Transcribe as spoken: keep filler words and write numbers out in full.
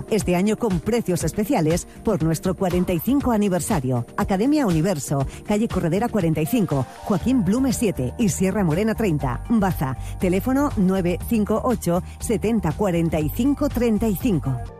Este año con precios especiales por nuestro cuarenta y cinco aniversario. Academia Universo, calle Corredera cuarenta y cinco, Joaquín Blume siete y Sierra Morena treinta, Baza. Teléfono nueve cinco ocho setenta cuarenta y cinco treinta y cinco.